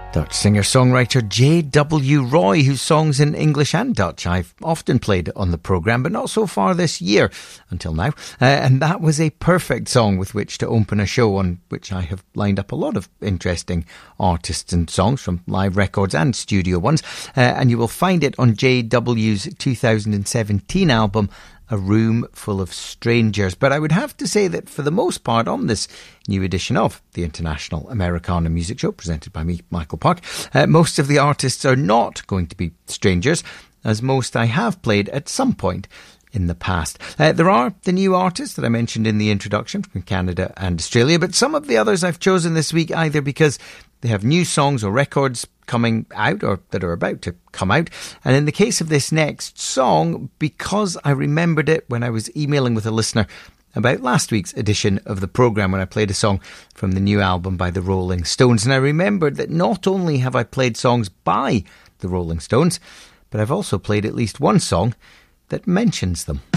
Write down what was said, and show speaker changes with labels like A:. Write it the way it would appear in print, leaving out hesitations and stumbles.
A: Dutch singer-songwriter J.W. Roy, whose songs in English and Dutch I've often played on the programme, but not so far this year, until now. And that was a perfect song with which to open a show on which I have lined up a lot of interesting artists and songs from live records and studio ones. And you will find it on J.W.'s 2017 album, A Room Full of Strangers. But I would have to say that for the most part on this new edition of the International Americana Music Show, presented by me, Michael Park, most of the artists are not going to be strangers, as most I have played at some point in the past. There are the new artists that I mentioned in the introduction from Canada and Australia, but some of the others I've chosen this week either because they have new songs or records coming out or that are about to come out. And in the case of this next song, because I remembered it when I was emailing with a listener about last week's edition of the programme when I played a song from the new album by the Rolling Stones. And I remembered that not only have I played songs by the Rolling Stones, but I've also played at least one song that mentions them.